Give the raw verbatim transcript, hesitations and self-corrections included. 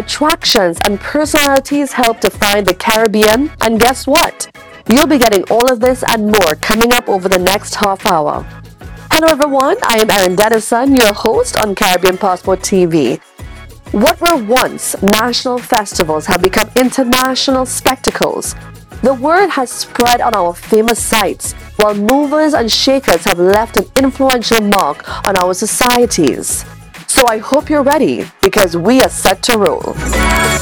attractions, and personalities help define the Caribbean. And guess what? You'll be getting all of this and more coming up over the next half hour. Hello everyone, I am Erin Dennison, your host on Caribbean Passport T V. What were once national festivals have become international spectacles. The word has spread on our famous sites, while movers and shakers have left an influential mark on our societies. So I hope you're ready, because we are set to roll.